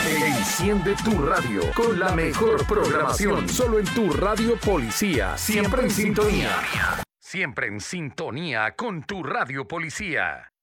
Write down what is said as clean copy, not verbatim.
Enciende tu radio con la mejor programación. Solo en tu radio Policía. Siempre en sintonía. Siempre en sintonía con tu radio Policía.